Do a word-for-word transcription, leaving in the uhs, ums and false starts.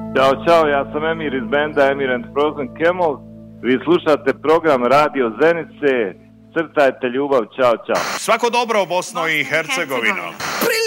Ćao, čao, ja sam Emir iz benda Emir and Frozen Camels. Vi slušate program Radio Zenice. Crtajte ljubav, čao, čao. Svako dobro, Bosno i Hercegovino.